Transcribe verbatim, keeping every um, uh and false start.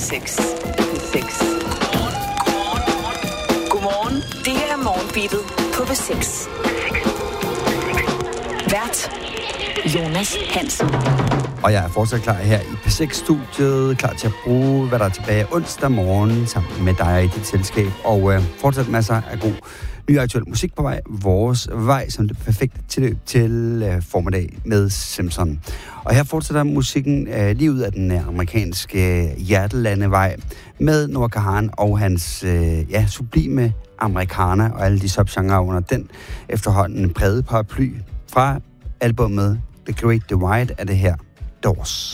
seks. seks. Godmorgen. Det her er Morgenbeatet på B seks. Vært Jonas Hansen. Og jeg er fortsat klar her i P seks-studiet, klar til at bruge, hvad der er tilbage onsdag morgen, sammen med dig i dit selskab. Og øh, fortsat masser af god, ny aktuel musik på vej. Vores vej som det perfekte tilløb til øh, formiddag med Simpson. Og her fortsætter musikken øh, lige ud af den øh, amerikanske øh, hjertelandevej med Noah Kahan og hans øh, ja, sublime amerikaner og alle de subgenrer under den efterhånden brede paraply fra albumet The Great Divide er det her Doors.